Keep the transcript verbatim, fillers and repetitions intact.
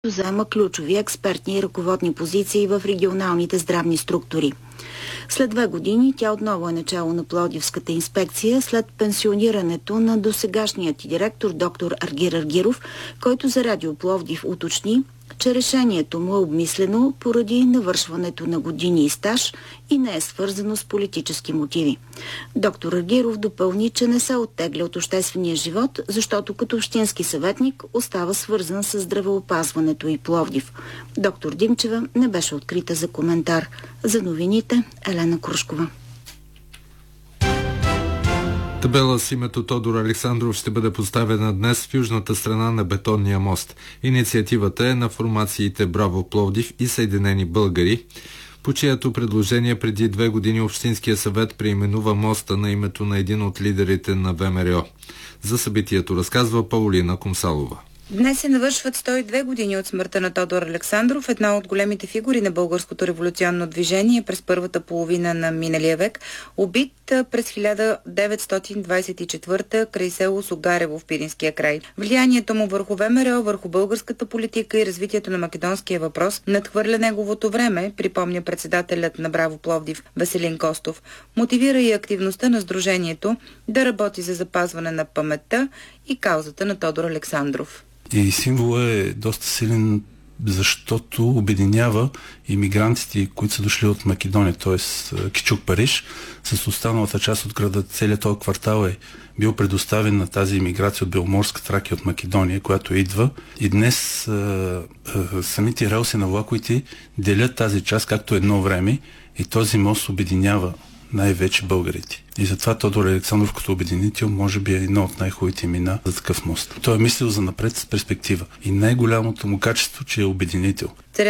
заема ключови експертни и ръководни позиции в регионалните здравни структури. След две години тя отново е начало на Пловдивската инспекция след пенсионирането на досегашният директор доктор Аргир Аргиров, който за Радио Пловдив уточни, че решението му е обмислено поради навършването на години и стаж и не е свързано с политически мотиви. Доктор Аргиров допълни, че не се оттегля от обществения живот, защото като общински съветник остава свързан с здравеопазването и Пловдив. Доктор Димчева не беше открита за коментар. За новините Елена Крушкова. Табела с името Тодор Александров ще бъде поставена днес в южната страна на бетонния мост. Инициативата е на формациите Браво Пловдив и Съединени българи, по чието предложение преди две години Общинския съвет преименува моста на името на един от лидерите на ВМРО. За събитието разказва Паулина Комсалова. Днес се навършват сто и две години от смъртта на Тодор Александров, една от големите фигури на българското революционно движение през първата половина на миналия век, убит през хиляда деветстотин двадесет и четвърта край село Сугарево в Пиринския край. Влиянието му върху ВМРО, върху българската политика и развитието на македонския въпрос надхвърля неговото време, припомня председателят на Браво Пловдив Веселин Костов. Мотивира и активността на сдружението да работи за запазване на паметта и каузата на Тодор Александров. И символът е доста силен, защото обединява имигрантите, които са дошли от Македония, т.е. Кичук Париж, с останалата част от града. Целият този квартал е бил предоставен на тази имиграция от Беломорска Тракия от Македония, която идва. И днес а, а, самите релси на влаковете делят тази част, както едно време, и този мост обединява най-вече българите. И затова Тодор Александров като обединител може би е едно от най-хубавите имена за такъв мост. Той е мислил за напред с перспектива. И най-голямото му качество, че е обединител.